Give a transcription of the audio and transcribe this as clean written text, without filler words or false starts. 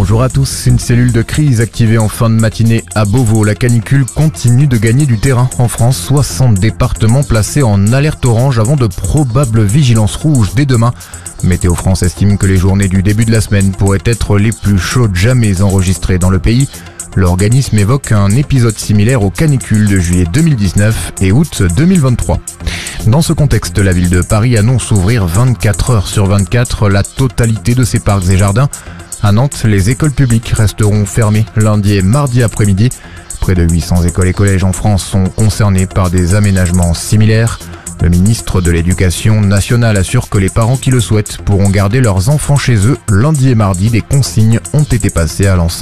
Bonjour à tous, une cellule de crise activée en fin de matinée à Beauvau. La canicule continue de gagner du terrain. En France, 60 départements placés en alerte orange avant de probables vigilances rouges dès demain. Météo France estime que les journées du début de la semaine pourraient être les plus chaudes jamais enregistrées dans le pays. L'organisme évoque un épisode similaire aux canicules de juillet 2019 et août 2023. Dans ce contexte, la ville de Paris annonce ouvrir 24 heures sur 24 la totalité de ses parcs et jardins. À Nantes, les écoles publiques resteront fermées lundi et mardi après-midi. Près de 800 écoles et collèges en France sont concernés par des aménagements similaires. Le ministre de l'Éducation nationale assure que les parents qui le souhaitent pourront garder leurs enfants chez eux lundi et mardi. Des consignes ont été passées à l'ensemble